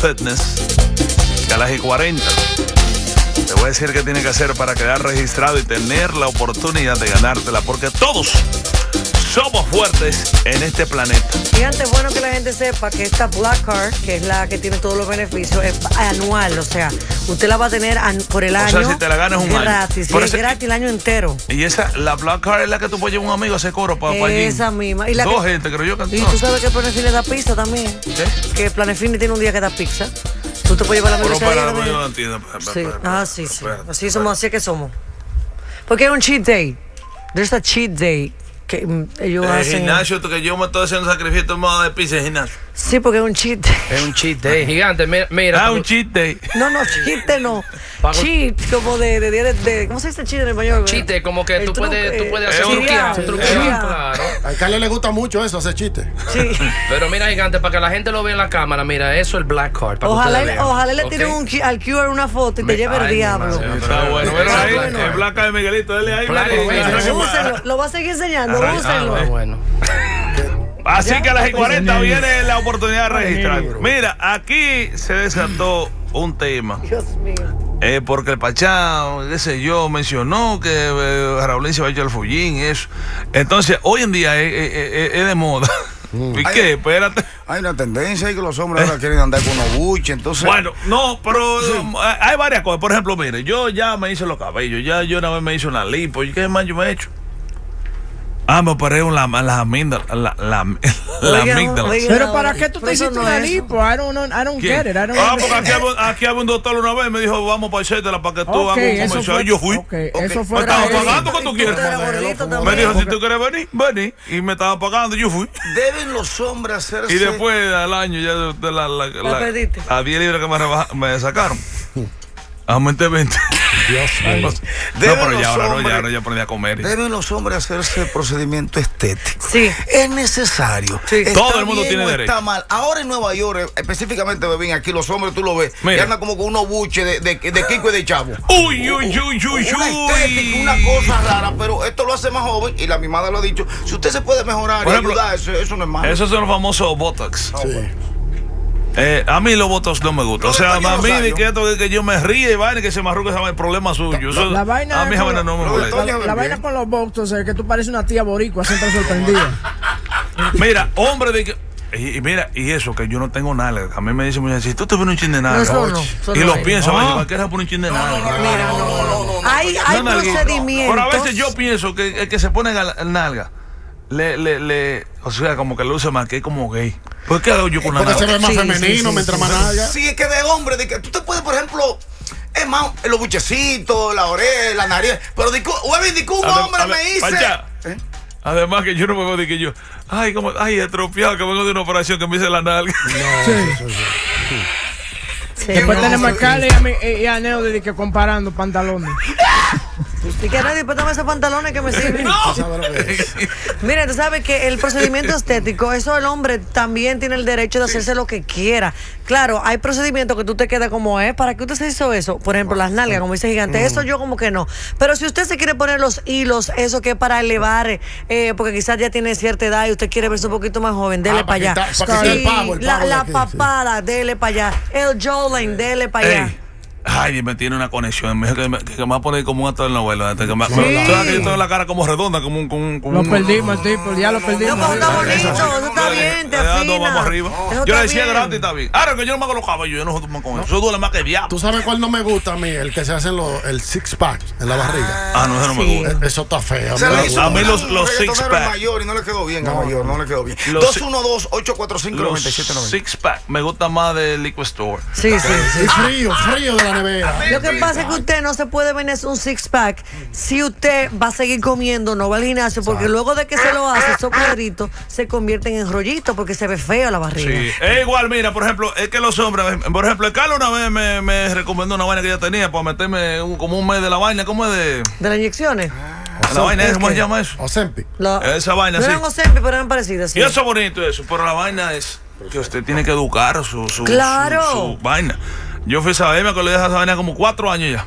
Fitness, Galaxy 40. Te voy a decir qué tiene que hacer para quedar registrado y tener la oportunidad de ganártela, porque todos somos fuertes en este planeta. Fíjate, bueno que la gente sepa que esta Black Card, que es la que tiene todos los beneficios, es anual. O sea, usted la va a tener por el año. O sea, si te la ganas un gratis, año. Es gratis el año entero. Y la Black Card es la que tú puedes llevar un amigo a hacer coro para allí. Esa misma. Y Dos gente, creo yo que y tú sabes que Planefine da pizza también. ¿Qué? Que Planefine tiene un día que da pizza. Tú te puedes llevar la Pero amiga. yo no entiendo. Sí. Sí. Así somos, así es que somos. Porque es un cheat day. There's a cheat day. Que ellos hacen. Gimnasio, que yo me estoy haciendo sacrificio de pizza en gimnasio. Sí, porque es un cheat day. Es un cheat day. Gigante, mira. Un cheat day. No, chiste no. Cheat, como de ¿cómo se dice cheat en español? Chiste, como que tú puedes hacer truqueado. Claro. A Carlos le gusta mucho eso, hacer chistes. Sí. Pero mira, gigante, para que la gente lo vea en la cámara, mira, eso es el Black Card. Ojalá le tiren al QR una foto y te lleve el diablo. Está bueno. Ahí, el Black Card de Miguelito, dale ahí. Úsenlo, lo va a seguir enseñando, úsenlo. Bueno. Así que a las 40 viene la oportunidad de registrar. Mira, aquí se desató un tema. Dios mío. Porque el Pachá, qué sé yo, mencionó que Raúl se va a echar el fullín y eso. Entonces, hoy en día es de moda. ¿Y qué? Espérate. Hay una tendencia ahí que los hombres ahora quieren andar con unos buches, entonces. Bueno, no, pero hay varias cosas. Por ejemplo, mire, yo ya me hice los cabellos, yo una vez me hice una lipo. ¿Y qué más yo me he hecho? Me operé las amígdalas. Pero ¿para qué tú te hiciste una lipo? I don't get it. Porque aquí había un doctor una vez y me dijo, vamos para hacértela para que tú hagas un comercial. Y yo fui. Eso fue. Me estaba pagando que tú quieres. Me dijo, si tú quieres venir. Y me estaba pagando y yo fui. Deben los hombres hacerse. Y después al año ya de a 10 libras que me sacaron. Aumenté 20. Dios mío. No, pero ya ahora ya aprendí a comer. Deben los hombres hacerse el procedimiento estético. Sí. Es necesario. Sí. Todo el mundo tiene derecho. Está mal. Ahora en Nueva York, específicamente, bebín, aquí los hombres tú lo ves. Y andan como con unos buches de Kiko y de Chavo. Uy. Una estética, una cosa rara, pero esto lo hace más joven y la mimada lo ha dicho. Si usted se puede mejorar y ayudar, eso no es malo. Esos son los famosos Botox. Sí. A mí los botox no me gustan. O sea, a mí de que yo me ríe y vaina que se me arrugue, ese es el problema suyo. La vaina a mí esa no me molesta. La vaina con los botox es que tú pareces una tía boricua, siempre sorprendida. Mira, hombre de que. Y eso, que yo no tengo nada. A mí me dicen muchas veces, si tú te pones un chin de nada. Y lo pienso, ¿para qué se pone un chin de nada? Mira, no. Hay procedimientos. Pero a veces yo pienso que el que se pone nalga, o sea, como que luce más que es como gay. ¿Por qué hago yo con una nalga? Porque se ve más femenino mientras más nalga. Sí, es que de hombre, de que tú te puedes, por ejemplo, es más, los buchecitos, la oreja, la nariz. Pero un hombre me hice. Además que yo no me veo de que yo, estropeado, que vengo de una operación que me hice la nalga. Sí. Después tenemos a Carly y a Neo de que comparando pantalones. ¿Y que nadie puede tomar esos pantalones que me sirven? ¡No! Mira, tú sabes que el procedimiento estético, eso el hombre también tiene el derecho de hacerse lo que quiera. Claro, hay procedimientos que tú te quedas como es. ¿Para qué usted se hizo eso? Por ejemplo, las nalgas, como dice Gigante. Eso yo como que no. Pero si usted se quiere poner los hilos, eso que es para elevar, porque quizás ya tiene cierta edad y usted quiere verse un poquito más joven, dele para allá. La papada, dele para allá. El jawline, dele para allá. Ay, me tiene una conexión. Me dijo que me va a poner como un actor de novela. Que yo tengo la cara como redonda, como un. Lo perdimos, el tipo, ya lo perdimos. No, está bonito, eso está bien, te afina. Vamos arriba. Yo le decía gratis, está bien. Ahora que yo no me hago los cabellos, yo no jodo con eso. Eso duele más que diablo. ¿Tú sabes cuál no me gusta a mí? El que se hacen el six pack en la barriga. No, eso no me gusta. Eso está feo. A mí los six pack. Mayor y no le quedó bien, caballero, no le quedó bien. 212-845-9790. Six pack me gusta más de Liquid Store. Sí. Y frío de la nevera. Lo que pasa es que usted no se puede venir un six pack si usted va a seguir comiendo, no va al gimnasio, porque luego de que se lo hace, esos cuadritos se convierten en rollitos porque se ve feo la barriga. Sí, es igual, mira, por ejemplo, es que los hombres, por ejemplo, el Carlos una vez me recomendó una vaina que ya tenía para meterme como un mes de la vaina, ¿cómo es de las inyecciones? La vaina es, ¿cómo se llama eso? Ozempic. Esa vaina, no sí. eran Ozempic, pero eran parecidas. Y eso es bonito eso, pero la vaina es que usted tiene que educar su vaina. Yo fui a saberme que le dejé esa vaina como 4 años ya.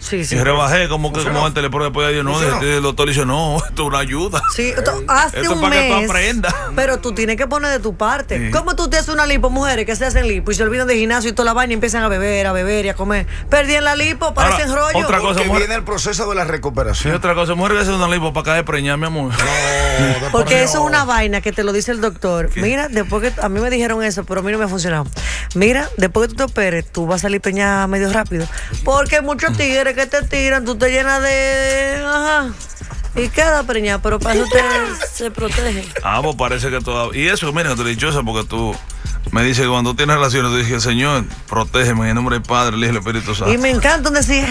Sí, sí. Y rebajé, como antes le prueba después de Dios, no, el doctor dice, no, esto es una ayuda. Sí, hace esto un es para mes, que tú aprendas. pero tú tienes que poner de tu parte. Sí. ¿Cómo tú te haces una lipo, mujeres que se hacen lipo y se olvidan de gimnasio y toda la vaina y empiezan a beber y a comer? Perdían la lipo, parecen rollo. Otra cosa, Porque mujer, viene el proceso de la sí, recuperación. otra cosa, mujer que hace una lipo para caer preñada, mi amor. Porque eso es una vaina que te lo dice el doctor. Mira, después que a mí me dijeron eso, pero a mí no me ha funcionado. Mira, después que tú te operes, tú vas a salir preñada medio rápido. Porque hay muchos tigres que te tiran, tú te llenas de... Ajá. Y queda preñada, pero para eso se protege. Pues parece que todavía... Y eso, mira, te dichosa porque tú me dices que cuando tú tienes relaciones, tú dices, Señor, protégeme en nombre del Padre, el Hijo y el Espíritu Santo. Y me encanta decir...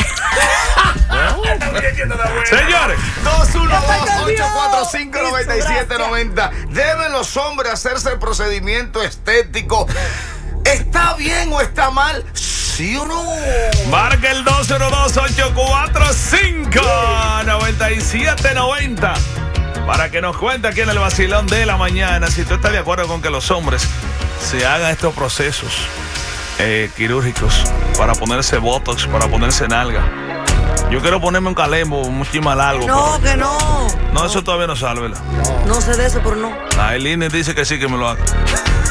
Señores, 212-845-9790. ¿Deben los hombres hacerse el procedimiento estético? ¿Está bien o está mal? ¿Sí o no? marca el 212-845-9790 para que nos cuente aquí en el vacilón de la mañana si tú estás de acuerdo con que los hombres se hagan estos procesos quirúrgicos para ponerse botox, para ponerse nalga. Yo quiero ponerme un calembo, un chimal algo. No, que no. No, eso todavía no sale, ¿verdad? No sé de eso, pero no. Aileen dice que sí, que me lo haga.